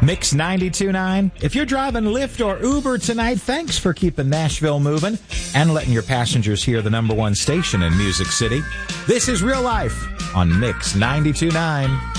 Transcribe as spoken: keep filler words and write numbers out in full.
Mix ninety-two point nine. If you're driving Lyft or Uber tonight, thanks for keeping Nashville moving and letting your passengers hear the number one station in Music City. This is Real Life on Mix ninety-two point nine.